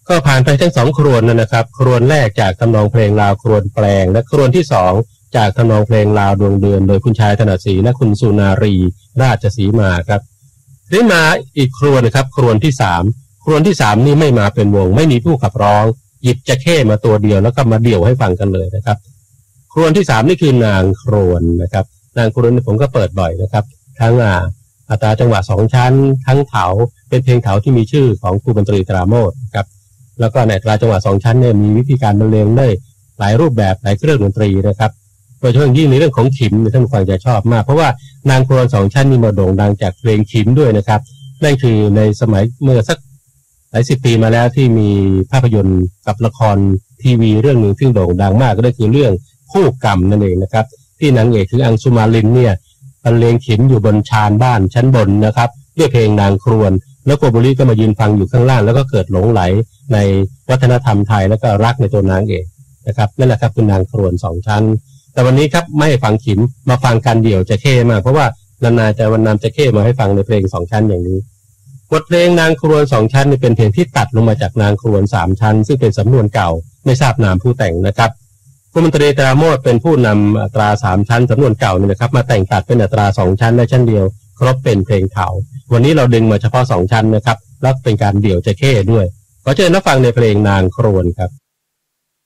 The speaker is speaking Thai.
ก็ผ่านไปทั้งสองครวญนะครับครวญแรกจากทำนองเพลงลาวครวญแปลงและครวญที่สองจากทำนองเพลงลาวดวงเดือนโดยคุณชายถนัดศรีและคุณสุนารีราชสีมาครับได้มาอีกครวญนะครับครวญที่สามนี่ไม่มาเป็นวงไม่มีผู้ขับร้องหยิบจะเข้มาตัวเดียวแล้วก็มาเดี่ยวให้ฟังกันเลยนะครับครวญที่สามนี่คือนางครวญนะครับนางครวญผมก็เปิดบ่อยนะครับทั้งอัตราจังหวะสองชั้นทั้งเถาเป็นเพลงเถาที่มีชื่อของครูดนตรีตราโมชครับแล้วก็ในอัตราจังหวะสองชั้นเนี่ยมีวิธีการบรรเลงได้หลายรูปแบบหลายเครื่องดนตรีนะครับโดยเฉพาะยิ่งในเรื่องของขิมท่านผู้ฟังจะชอบมากเพราะว่านางครวญสองชั้นนี่มาโด่งดังจากเพลงขิมด้วยนะครับนั่นคือในสมัยเมื่อสักหลายสิบปีมาแล้วที่มีภาพยนตร์กับละครทีวีเรื่องหนึ่งที่โด่งดังมากก็คือเรื่องคู่กรรมนั่นเองนะครับที่นางเอกคืออังสุมาลินเนี่ยบรรเลงขิมอยู่บนชานบ้านชั้นบนนะครับด้วยเพลงนางครวญแล้วโกโบริก็มายืนฟังอยู่ข้างล่างแล้วก็เกิดหลงไหลในวัฒนธรรมไทยแล้วก็รักในตัวนางเอกนะครับนั่นแหละครับคือนางครวญสองชั้นแต่วันนี้ครับไม่ฟังขิมมาฟังการเดี่ยวจะเข้มากเพราะว่านานๆจะวันนำจะเข้มาให้ฟังในเพลงสองชั้นอย่างนี้บทเพลงนางครวญสองชั้นนี่เป็นเพลงที่ตัดลงมาจากนางครวญสามชั้นซึ่งเป็นสำนวนเก่าไม่ทราบนามผู้แต่งนะครับคุณมนตรีตราโมชเป็นผู้นำอัตราสามชั้นสำนวนเก่านี่นะครับมาแต่งตัดเป็นอัตราสองชั้นได้ชั้นเดียวครบเป็นเพลงเถาวันนี้เราดึงมาเฉพาะสองชั้นนะครับแล้วเป็นการเดี่ยวจะเข้ด้วยขอเชิญรับฟังในเพลงนางครวญครับ